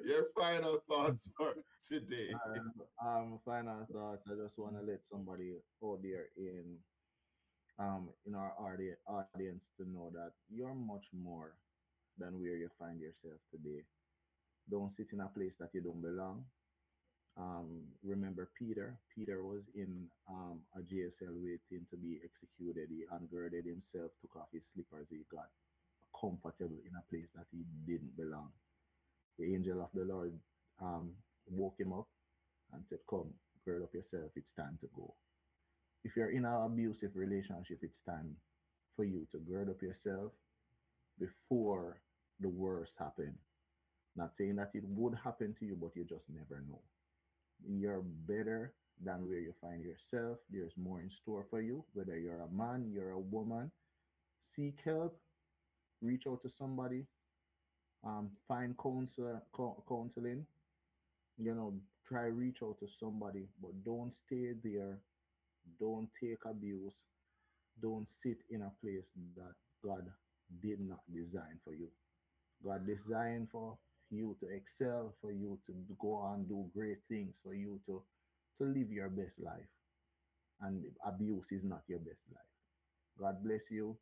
Your final thoughts for today. Final thoughts. I just want to let somebody out there in our audience to know that you're much more than where you find yourself today. Don't sit in a place that you don't belong. Remember Peter. Peter was in a JSL waiting to be executed. He ungirded himself, took off his slippers. He got comfortable in a place that he didn't belong. The angel of the Lord woke him up and said, "Come, gird up yourself. It's time to go." If you're in an abusive relationship, it's time for you to gird up yourself before the worst happen. Not saying that it would happen to you, but you just never know. You're better than where you find yourself. There's more in store for you, whether you're a man, you're a woman. Seek help, reach out to somebody, find counseling. Try reach out to somebody, but don't stay there. Don't take abuse. Don't sit in a place that God did not design for you. God designed for you to excel, for you to go on do great things, for you to live your best life. And abuse is not your best life. God bless you.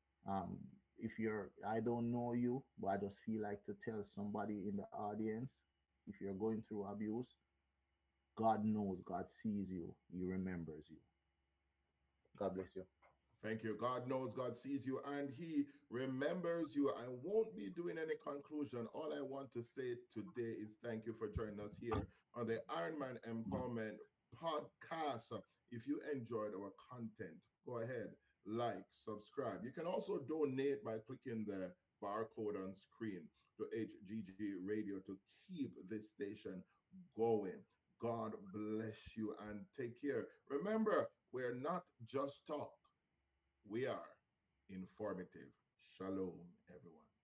If you're, I don't know you, but I just feel like to tell somebody in the audience, if you're going through abuse, God knows, God sees you, He remembers you. God bless you. Thank you. God knows, God sees you, and He remembers you. I won't be doing any conclusion. All I want to say today is thank you for joining us here on the Ironman Empowerment Podcast. If you enjoyed our content, go ahead, like, subscribe. You can also donate by clicking the barcode on screen to HGG Radio to keep this station going. God bless you and take care. Remember, we're not just talk, we are informative. Shalom, everyone.